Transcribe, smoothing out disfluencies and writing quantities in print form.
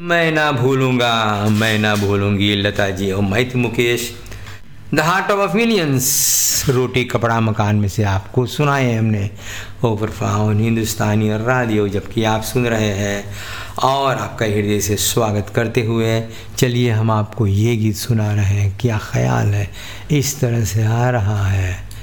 मैं ना भूलूंगा, मैं ना भूलूंगी, लता जी और मैं थी Mukesh. The heart of millions, रोटी कपड़ा मकान में से आपको सुनाए हमने ओवर फाउन हिंदुस्तानी और रेडियो, जबकि आप सुन रहे हैं और आपका हृदय से स्वागत करते हुए चलिए हम आपको ये गीत सुना रहे हैं। क्या ख्याल है, इस तरह से आ रहा है।